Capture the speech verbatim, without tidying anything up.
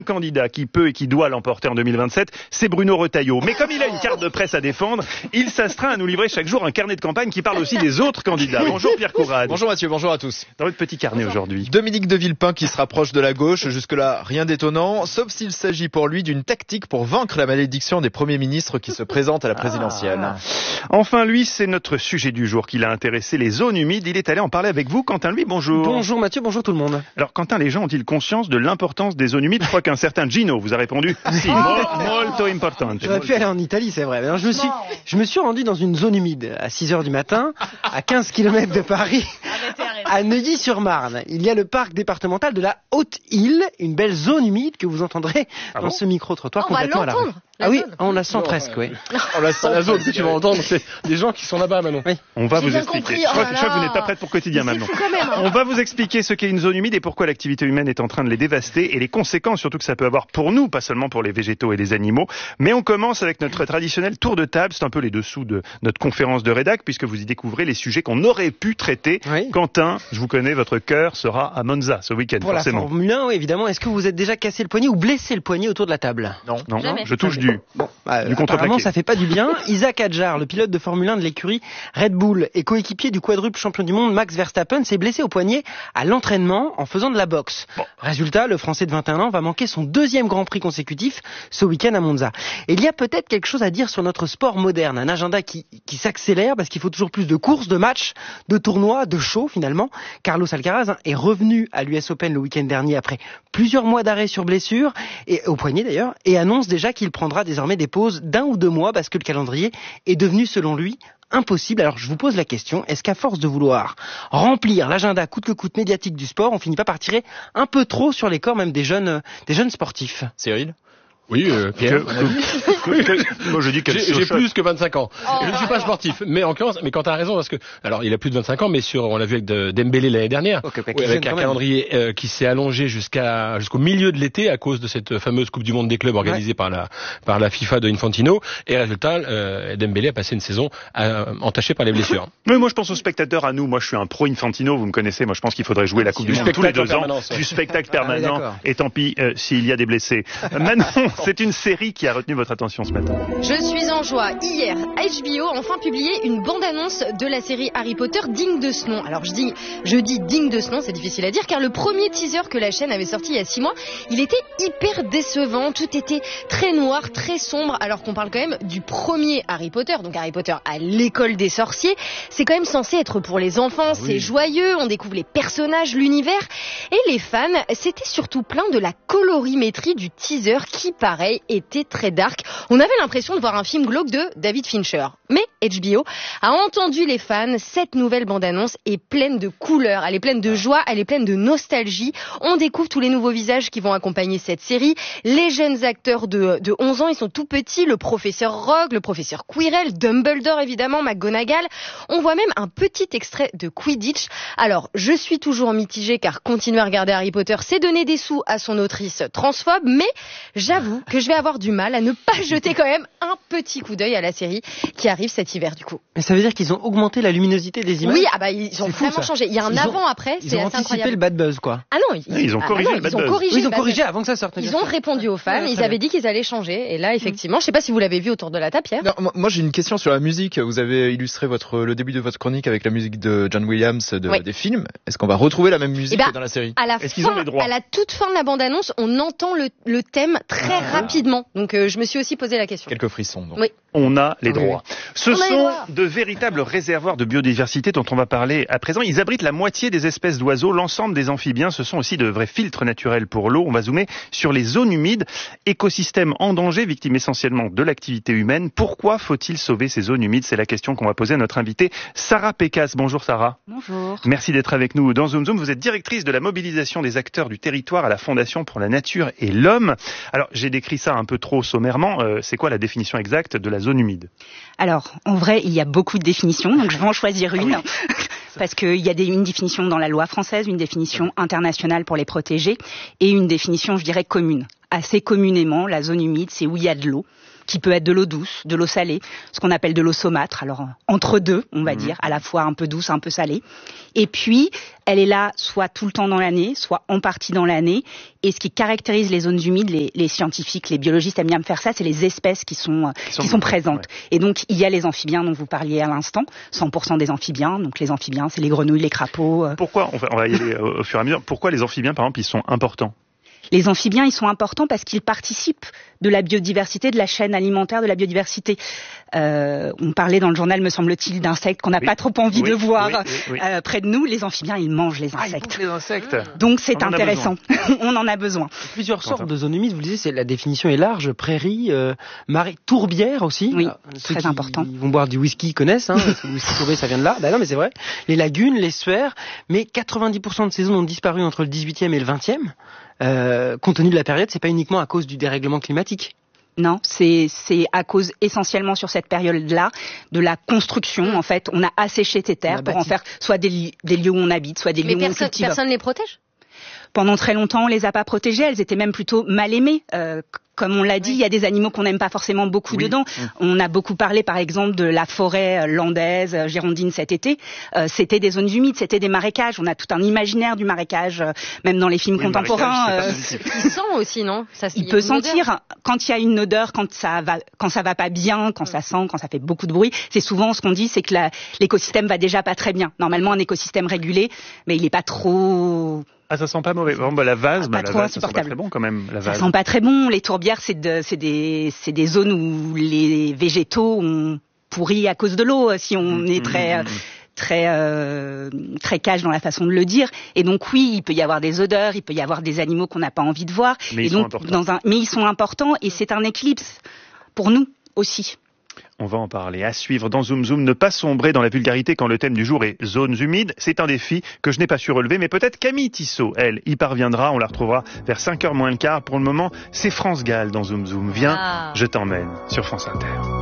Candidat qui peut et qui doit l'emporter en deux mille vingt-sept, c'est Bruno Retailleau. Mais comme il a une carte de presse à défendre, il s'astreint à nous livrer chaque jour un carnet de campagne qui parle aussi des autres candidats. Bonjour Pierre Courade. Bonjour Mathieu, bonjour à tous. Dans votre petit carnet aujourd'hui. Dominique de Villepin qui se rapproche de la gauche, jusque-là rien d'étonnant, sauf s'il s'agit pour lui d'une tactique pour vaincre la malédiction des premiers ministres qui se présentent à la présidentielle. Ah. Enfin lui, c'est notre sujet du jour qui l'a intéressé, les zones humides. Il est allé en parler avec vous. Quentin, lui, bonjour. Bonjour Mathieu, bonjour tout le monde. Alors Quentin, les gens ont-ils conscience de l'importance des zones humides? Je crois qu'un certain Gino vous a répondu si, mo- molto importante. J'aurais pu aller en Italie, c'est vrai. Alors, je me suis, je me suis rendu dans une zone humide à six heures du matin, à quinze kilomètres de Paris, à Neuilly-sur-Marne. Il y a le parc départemental de la Haute-Île, une belle zone humide que vous entendrez Ah dans bon ce micro-trottoir On va complètement à la rue. l'entendre, Ah la oui, zone. on la sent Non, presque, oui. Oh, la, la zone que tu vas entendre, c'est des gens qui sont là-bas maintenant. Oui. On va J'ai vous bien expliquer. compris. Je crois, Oh là je crois que vous là. n'êtes pas prête pour quotidien Mais c'est maintenant. fou quand même, hein. On va vous expliquer ce qu'est une zone humide et pourquoi l'activité humaine est en train de les dévaster et les conséquences surtout que ça peut avoir pour nous, pas seulement pour les végétaux et les animaux. Mais on commence avec notre traditionnel tour de table. C'est un peu les dessous de notre conférence de rédac puisque vous y découvrez les sujets qu'on aurait pu traiter. Oui. Quentin, je vous connais, votre cœur sera à Monza ce week-end Pour la forcément. Formule un, oui, évidemment. Est-ce que vous êtes déjà cassé le poignet ou blessé le poignet autour de la table? Non. Non, Jamais. je touche du. Bon, bah, Du contreplaqué. apparemment, ça fait pas du bien. Isaac Hadjar, le pilote de Formule un de l'écurie Red Bull et coéquipier du quadruple champion du monde Max Verstappen, s'est blessé au poignet à l'entraînement en faisant de la boxe. Bon. Résultat, le Français de vingt et un ans va manquer son deuxième Grand Prix consécutif ce week-end à Monza. Et il y a peut-être quelque chose à dire sur notre sport moderne, un agenda qui, qui s'accélère parce qu'il faut toujours plus de courses, de matchs, de tournois, de shows finalement. Carlos Alcaraz hein, est revenu à l'U S Open le week-end dernier après plusieurs mois d'arrêt sur blessure, et au poignet d'ailleurs, et annonce déjà qu'il prendra désormais des pauses d'un ou deux mois parce que le calendrier est devenu selon lui impossible. Alors je vous pose la question, est-ce qu'à force de vouloir remplir l'agenda coûte que coûte médiatique du sport, on finit pas par tirer un peu trop sur les corps même des jeunes, euh, des jeunes sportifs? Cyril? Oui, euh, Pierre. Que- que- Moi je dis qu'elle J'ai se j'ai choque. plus que vingt-cinq ans. Oh, Et je ne suis pas sportif, mais en l'occurrence, mais quand t'as raison, parce que alors il a plus de vingt-cinq ans, mais sur, on l'a vu avec de, Dembélé l'année dernière, Ok, ok, ouais, qui avec jeune un quand même. calendrier euh, qui s'est allongé jusqu'à jusqu'au milieu de l'été à cause de cette fameuse Coupe du Monde des clubs organisée par la par la FIFA de Infantino. Et résultat, euh, Dembélé a passé une saison euh, entachée par les blessures. Mais moi je pense aux spectateurs, à nous. Moi je suis un pro Infantino, vous me connaissez. Moi je pense qu'il faudrait jouer la Coupe du Du Monde tous les spectacle deux en ans. permanence, ouais. Du spectacle Ah oui, permanent. d'accord. Et tant pis euh, s'il y a des blessés. Euh, Manon, c'est une série qui a retenu votre attention ce matin. Je suis en joie. Hier, H B O a enfin publié une bande-annonce de la série Harry Potter digne de ce nom. Alors je dis, je dis digne de ce nom, c'est difficile à dire, car le premier teaser que la chaîne avait sorti il y a six mois, il était hyper décevant. Tout était très noir, très sombre, alors qu'on parle quand même du premier Harry Potter. Donc Harry Potter à l'école des sorciers, c'est quand même censé être pour les enfants, c'est joyeux, on découvre les personnages, l'univers. Et les fans, c'était surtout plein de la colorimétrie du teaser qui, pareil, était très dark. On avait l'impression de voir un film glauque de David Fincher. Mais H B O a entendu les fans. Cette nouvelle bande-annonce est pleine de couleurs, elle est pleine de joie, elle est pleine de nostalgie. On découvre tous les nouveaux visages qui vont accompagner cette série. Les jeunes acteurs de, de onze ans, ils sont tout petits. Le professeur Rogue, le professeur Quirrell, Dumbledore évidemment, McGonagall. On voit même un petit extrait de Quidditch. Alors, je suis toujours mitigée car continuer à regarder Harry Potter, c'est donner des sous à son autrice transphobe. Mais j'avoue que je vais avoir du mal à ne pas jeter quand même un petit coup d'œil à la série qui arrive cet hiver du coup. Mais ça veut dire qu'ils ont augmenté la luminosité des images? Oui, ah bah ils ont C'est fou, vraiment ça. changé. Il y a un Ils ont- avant-après, Ils c'est ont assez anticipé incroyable. le bad buzz, quoi. Ah non, ils, Ils ont ah corrigé bah non, le bad ils ont buzz. corrigé. Oui, ils le ont bad corrigé buzz. avant que ça sorte. Ils ont répondu aux fans, Ouais, ils très avaient bien. dit qu'ils allaient changer. Et là, effectivement, je sais pas si vous l'avez vu autour de la table, Pierre. Non, moi- moi j'ai une question sur la musique. Vous avez illustré votre, le début de votre chronique avec la musique de John Williams de, Oui. des films. Est-ce qu'on va retrouver la même musique Eh ben, que dans la série? À la Est-ce qu'ils ont fin, les droits à la toute fin de la bande-annonce, on entend le, le thème très Ah. rapidement. Donc, euh, je me suis aussi posé la question. Quelques frissons. Donc. Oui. On a les Oui, droits. Ce On a les sont droits. de véritables réservoirs de biodiversité dont on va parler à présent. Ils abritent la moitié des espèces d'oiseaux, l'ensemble des amphibiens. Ce sont aussi de vrais filtres naturels pour l'eau. On va zoomer sur les zones humides, écosystèmes en danger, victimes essentiellement de l'activité humaine. Pourquoi faut-il sauver ces zones humides? C'est la question qu'on va poser à notre invitée Sarah Pécasse. Bonjour Sarah. Bonjour. Merci d'être avec nous dans Zoom Zoom. Vous êtes directrice de la mobilisation des acteurs du territoire à la Fondation pour la Nature et l'Homme. Alors, j'ai décrit ça un peu trop sommairement. Euh, c'est quoi la définition exacte de la zone humide? Alors, en vrai, il y a beaucoup de définitions, donc je vais en choisir une. Parce qu'il y a des, une définition dans la loi française, une définition internationale pour les protéger, et une définition, je dirais, commune. Assez communément, la zone humide, c'est où il y a de l'eau. qui peut être de l'eau douce, de l'eau salée, ce qu'on appelle de l'eau saumâtre, alors entre deux, on va mmh. dire, à la fois un peu douce, un peu salée. Et puis, elle est là soit tout le temps dans l'année, soit en partie dans l'année. Et ce qui caractérise les zones humides, les, les scientifiques, les biologistes aiment bien me faire ça, c'est les espèces qui sont, qui sont, qui sont présentes. Ouais. Et donc, il y a les amphibiens dont vous parliez à l'instant, cent pour cent des amphibiens. Donc, les amphibiens, c'est les grenouilles, les crapauds. Pourquoi, on va, on va y aller au, au fur et à mesure, pourquoi les amphibiens, par exemple, ils sont importants? Les amphibiens, ils sont importants parce qu'ils participent de la biodiversité, de la chaîne alimentaire de la biodiversité. Euh, on parlait dans le journal, me semble-t-il, d'insectes qu'on n'a oui. pas trop envie oui, de voir oui, oui, oui. Euh, près de nous. Les amphibiens, ils mangent les insectes. Ah, ils mangent les insectes. Donc c'est on intéressant. On en a besoin. Plusieurs sortes de zones humides. Vous le disiez, c'est, la définition est large. Prairies, euh, marais, tourbières aussi. Oui, alors, très ceux important. Ils vont boire du whisky, ils connaissent. Hein, parce que le whisky tourbier, ça vient de là. Ben non, mais c'est vrai. Les lagunes, les l'estuaire. Mais quatre-vingt-dix pour cent de ces zones ont disparu entre le dix-huitième et le vingtième. Euh, compte tenu de la période, c'est pas uniquement à cause du dérèglement climatique. Non, c'est c'est à cause essentiellement sur cette période-là de la construction. En fait, on a asséché ces terres pour en faire soit des, des lieux où on habite, soit des Mais lieux perso- où on cultive. Personne ne les protège ? Pendant très longtemps, on les a pas protégées. Elles étaient même plutôt mal aimées. Euh, comme on l'a dit, il oui. y a des animaux qu'on n'aime pas forcément beaucoup oui. dedans. Mmh. On a beaucoup parlé, par exemple, de la forêt landaise, girondine cet été. Euh, c'était des zones humides, c'était des marécages. On a tout un imaginaire du marécage, euh, même dans les films oui, contemporains. Euh, il sent aussi, non ? Ça, Il peut sentir odeur. Quand il y a une odeur, quand ça va, quand ça va pas bien, quand mmh. ça sent, quand ça fait beaucoup de bruit. C'est souvent ce qu'on dit, c'est que la, l'écosystème va déjà pas très bien. Normalement, un écosystème régulé, mais il est pas trop. Ah, ça sent pas mauvais. Bon, bah, la vase, bah, pas la vase, ça sent pas très bon quand même. La vase. Ça sent pas très bon. Les tourbières, c'est, de, c'est des, c'est des zones où les végétaux ont pourri à cause de l'eau. Si on mmh, est très, mmh, très, euh, très cash dans la façon de le dire. Et donc oui, il peut y avoir des odeurs, il peut y avoir des animaux qu'on n'a pas envie de voir. Mais et ils donc, sont importants. Dans un, mais ils sont importants et c'est un éclipse pour nous aussi. On va en parler. À suivre dans Zoom Zoom. Ne pas sombrer dans la vulgarité quand le thème du jour est zones humides. C'est un défi que je n'ai pas su relever, mais peut-être Camille Tissot, elle, y parviendra. On la retrouvera vers cinq heures moins le quart. Pour le moment, c'est France Gall dans Zoom Zoom. Viens, ah. je t'emmène sur France Inter.